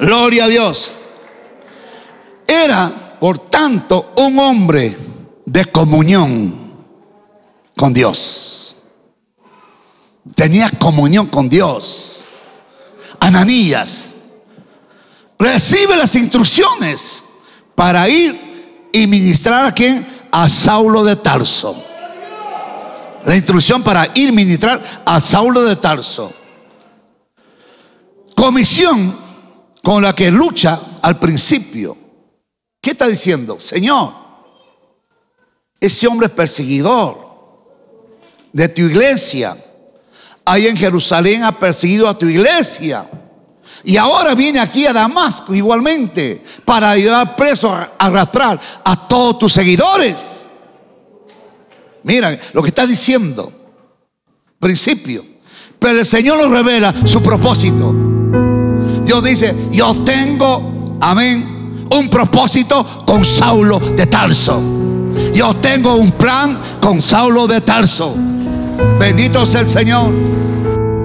Gloria a Dios. Era, por tanto, un hombre de comunión con Dios. Tenía comunión con Dios. Ananías recibe las instrucciones para ir y ministrar ¿a quién? A Saulo de Tarso. La instrucción para ir a ministrar a Saulo de Tarso. Comisión con la que lucha al principio. ¿Qué está diciendo? Señor, ese hombre es perseguidor de tu iglesia. Ahí en Jerusalén ha perseguido a tu iglesia. Y ahora viene aquí a Damasco igualmente para llevar preso, a arrastrar a todos tus seguidores. Mira lo que está diciendo. Principio. Pero el Señor nos revela su propósito. Dios dice: yo tengo, amén, un propósito con Saulo de Tarso. Yo tengo un plan con Saulo de Tarso. Bendito sea el Señor.